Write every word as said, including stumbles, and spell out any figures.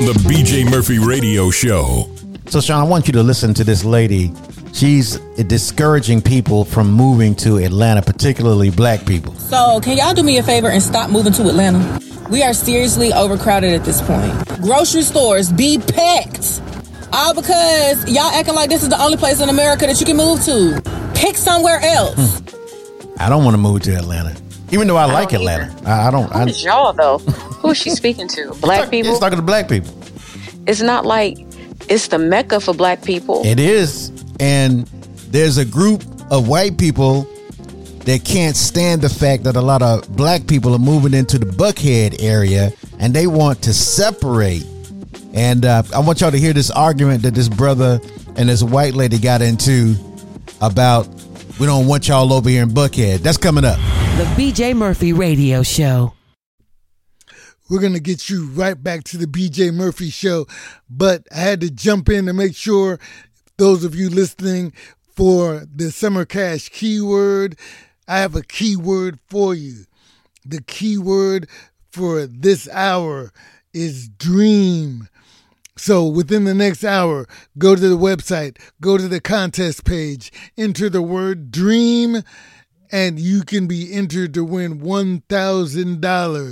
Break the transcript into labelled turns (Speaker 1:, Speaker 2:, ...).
Speaker 1: The B J Murphy Radio Show.
Speaker 2: So, Sean, I want you to listen to this lady. She's discouraging people from moving to Atlanta, particularly black people.
Speaker 3: So, can y'all do me a favor and stop moving to Atlanta? We are seriously overcrowded at this point. Grocery stores be packed. All because y'all acting like this is the only place in America that you can move to. Pick somewhere else.
Speaker 2: Hmm. I don't want to move to Atlanta. Even though I, I like Atlanta. I, I don't.
Speaker 4: Who's y'all, though? Who's she speaking to? Black people?
Speaker 2: It's talking to black people.
Speaker 4: It's not like it's the Mecca for black people.
Speaker 2: It is. And there's a group of white people that can't stand the fact that a lot of black people are moving into the Buckhead area and they want to separate. And uh, I want y'all to hear this argument that this brother and this white lady got into about we don't want y'all over here in Buckhead. That's coming up.
Speaker 5: The B J Murphy Radio Show.
Speaker 6: We're going to get you right back to the B J Murphy Show, but I had to jump in to make sure those of you listening for the Summer Cash keyword, I have a keyword for you. The keyword for this hour is dream. So within the next hour, go to the website, go to the contest page, enter the word dream, and you can be entered to win one thousand dollars.